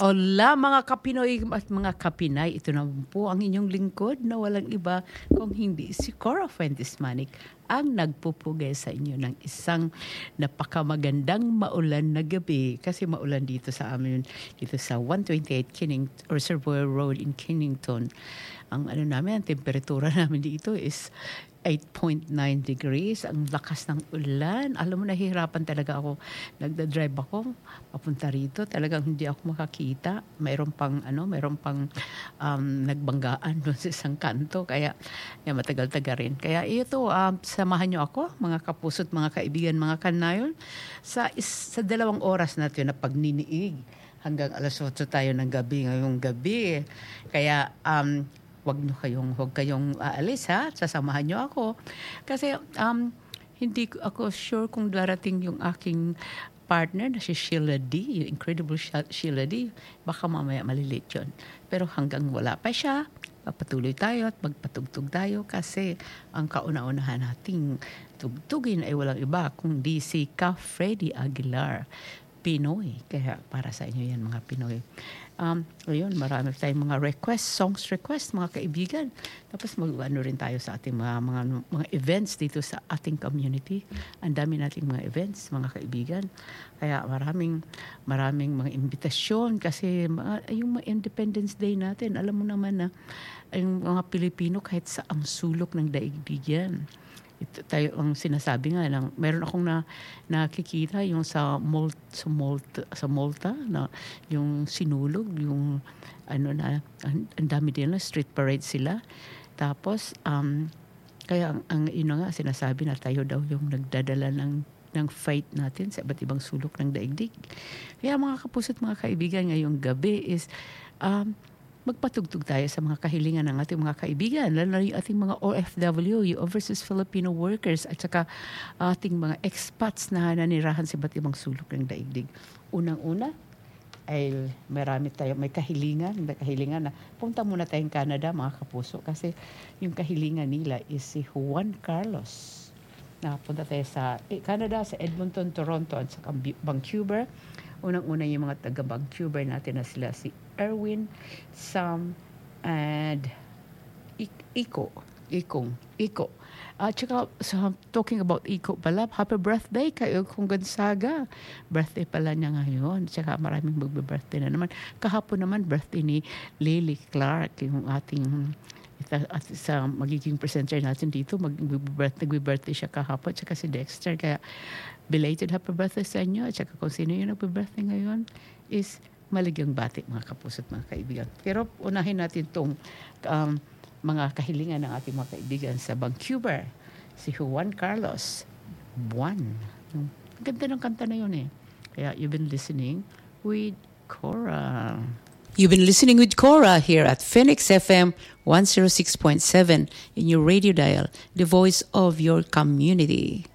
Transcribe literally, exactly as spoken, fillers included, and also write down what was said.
Hola mga kapinoy at mga kapinay, ito na po ang inyong lingkod na walang iba kung hindi si Cora Fuentes Manic ang nagpupugay sa inyo ng isang napakamagandang maulan na gabi. Kasi maulan dito sa amin, dito sa one twenty-eight Kinning, Reservoir Road in Kennington. Ang ano namin, ang temperatura namin dito is eight point nine degrees. Ang lakas ng ulan. Alam mo, nahihirapan talaga ako. Nagda-drive ako papunta rito. Talagang hindi ako makakita. Mayroon pang, ano, mayroon pang um, nagbanggaan doon sa isang kanto. Kaya, yan, matagal-taga rin. Kaya ito, um, samahan nyo ako, mga kapusot, mga kaibigan, mga kanayon, sa, is, sa dalawang oras natin na pagniniig. Hanggang alas otso tayo ng gabi ngayong gabi. Kaya, um, wag nyo kayong, wag kayong aalis ha, sasamahan nyo ako. Kasi um, hindi ako sure kung darating yung aking partner na si Sheila D, yung incredible Sheila D. Baka mamaya malilate yun. Pero hanggang wala pa siya, papatuloy tayo at magpatugtog tayo kasi ang kauna-unahan nating tugtugin ay walang iba kundi si Ka Freddy Aguilar, Pinoy. Kaya para sa inyo yan mga Pinoy. Um, ayun, marami tayong mga request, songs request, mga kaibigan. Tapos mag-ano rin tayo sa ating mga, mga, mga events dito sa ating community. Ang dami nating mga events, mga kaibigan. Kaya maraming, maraming mga imbitasyon kasi mga, yung mga Independence Day natin, alam mo naman na yung mga Pilipino kahit sa ang sulok ng daigdig yan. Ito tayo ang sinasabi nga ng meron akong na nakikita yung sa Malta, sa Malta sa Malta na yung sinulog yung ano na ang, ang dami din na street parade sila. Tapos um kaya ang, ang ino nga sinasabi na tayo daw yung nagdadala ng ng fight natin sa iba't ibang sulok ng daigdig. Kaya mga kapusot, mga kaibigan, ngayong gabi is um magpatugtog tayo sa mga kahilingan ng ating mga kaibigan, lalo na yung ating mga O F W, yung Overseas Filipino Workers, at saka ating mga expats na nanirahan sa iba't ibang sulok ng daigdig. Unang-una ay marami tayo, may kahilingan, may kahilingan na punta muna tayong Canada, mga kapuso, kasi yung kahilingan nila is si Juan Carlos. Napunta tayo sa Canada, sa Edmonton, Toronto, at sa Vancouver. Unang-una yung mga taga-Vancouver natin na sila si Erwin, Sam, and Iko. Ikong. Iko. At uh, saka, so, talking about Iko pala, happy birthday kay Ikong Gonzaga. Birthday pala niya ngayon. Tsaka maraming magbe-birthday na naman. Kahapon naman, birthday ni Lily Clark, yung ating at sa magiging presenter natin dito, mag-birthday, nag-birthday siya kahapon, tsaka si Dexter. Kaya belated happy birthday sa inyo. At saka kung sino yung nag-birthday ngayon is maligyang bati, mga kapusot, mga kaibigan. Pero unahin natin itong um, mga kahilingan ng ating mga kaibigan sa Vancouver. Si Juan Carlos, Buwan. Ang ganda ng kanta na yun eh. Kaya you've been listening with Cora. You've been listening with Cora here at Phoenix F M one oh six point seven in your radio dial, the voice of your community.